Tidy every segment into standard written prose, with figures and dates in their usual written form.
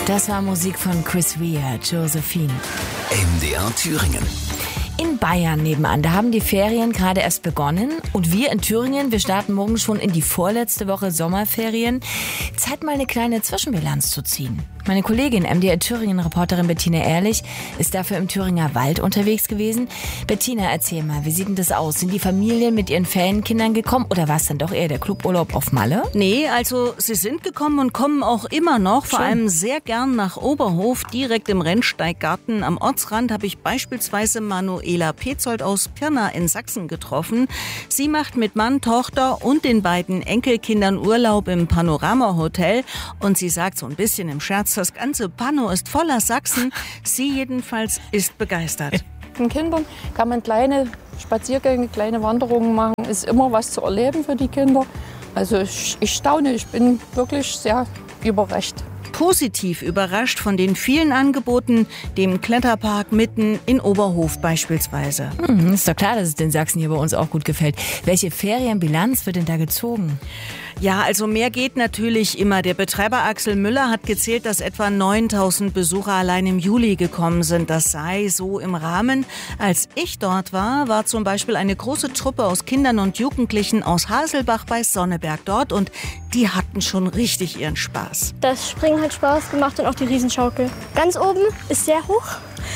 Das war Musik von Chris Rea, Josephine. MDR Thüringen. In Bayern nebenan, da haben die Ferien gerade erst begonnen und wir in Thüringen, wir starten morgen schon in die vorletzte Woche Sommerferien. Zeit mal eine kleine Zwischenbilanz zu ziehen. Meine Kollegin, MDR Thüringen-Reporterin Bettina Ehrlich, ist dafür im Thüringer Wald unterwegs gewesen. Bettina, erzähl mal, wie sieht denn das aus? Sind die Familien mit ihren Ferienkindern gekommen oder war es dann doch eher der Cluburlaub auf Malle? Nee, also sie sind gekommen und kommen auch immer noch, vor allem sehr gern nach Oberhof, direkt im Rennsteiggarten. Am Ortsrand habe ich beispielsweise Manuela Petzold aus Pirna in Sachsen getroffen. Sie macht mit Mann, Tochter und den beiden Enkelkindern Urlaub im Panorama-Hotel und sie sagt so ein bisschen im Scherz, das ganze Pano ist voller Sachsen. Sie jedenfalls ist begeistert. Mit den Kindern kann man kleine Spaziergänge, kleine Wanderungen machen. Ist immer was zu erleben für die Kinder. Also ich staune, ich bin wirklich sehr überrascht. Positiv überrascht von den vielen Angeboten, dem Kletterpark mitten in Oberhof beispielsweise. Ist doch klar, dass es den Sachsen hier bei uns auch gut gefällt. Welche Ferienbilanz wird denn da gezogen? Ja, also mehr geht natürlich immer. Der Betreiber Axel Müller hat gezählt, dass etwa 9.000 Besucher allein im Juli gekommen sind. Das sei so im Rahmen. Als ich dort war zum Beispiel eine große Truppe aus Kindern und Jugendlichen aus Haselbach bei Sonneberg dort und die hatten schon richtig ihren Spaß. Das Springen hat Spaß gemacht und auch die Riesenschaukel. Ganz oben ist sehr hoch.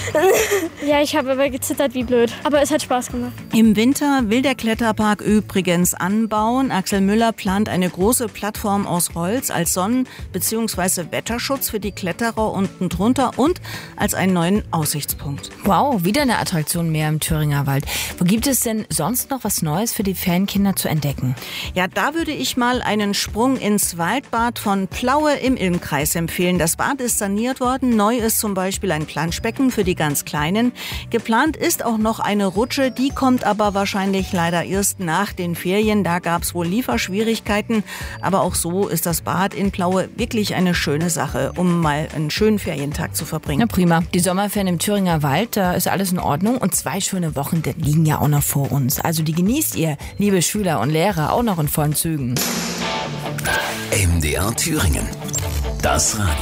Ja, ich habe aber gezittert wie blöd. Aber es hat Spaß gemacht. Im Winter will der Kletterpark übrigens anbauen. Axel Müller plant eine große Plattform aus Holz als Sonnen- bzw. Wetterschutz für die Kletterer unten drunter und als einen neuen Aussichtspunkt. Wow, wieder eine Attraktion mehr im Thüringer Wald. Wo gibt es denn sonst noch was Neues für die Ferienkinder zu entdecken? Ja, da würde ich mal einen Sprung ins Waldbad von Plaue im Ilmkreis empfehlen. Das Bad ist saniert worden. Neu ist zum Beispiel ein Planschbecken für die ganz Kleinen. Geplant ist auch noch eine Rutsche, die kommt aber wahrscheinlich leider erst nach den Ferien. Da gab es wohl Lieferschwierigkeiten, aber auch so ist das Bad in Plaue wirklich eine schöne Sache, um mal einen schönen Ferientag zu verbringen. Na prima. Die Sommerferien im Thüringer Wald, da ist alles in Ordnung und 2 schöne Wochen, die liegen ja auch noch vor uns. Also die genießt ihr, liebe Schüler und Lehrer, auch noch in vollen Zügen. MDR Thüringen. Das Radio.